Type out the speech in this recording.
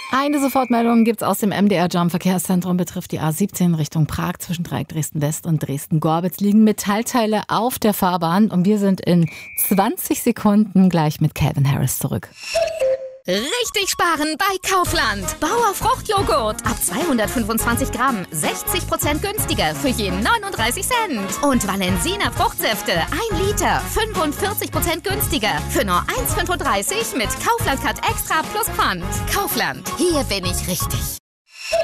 Eine Sofortmeldung gibt's aus dem MDR Jam Verkehrszentrum, betrifft die A17 Richtung Prag. Zwischen Dreieck Dresden-West und Dresden-Gorbitz liegen Metallteile auf der Fahrbahn. Und wir sind in 20 Sekunden gleich mit Calvin Harris zurück. Richtig sparen bei Kaufland. Bauer Fruchtjoghurt ab 225 Gramm, 60% günstiger für je 39 Cent. Und Valensina Fruchtsäfte 1 Liter, 45% günstiger für nur 1,35 mit Kaufland Cut Extra plus Pfand. Kaufland, hier bin ich richtig.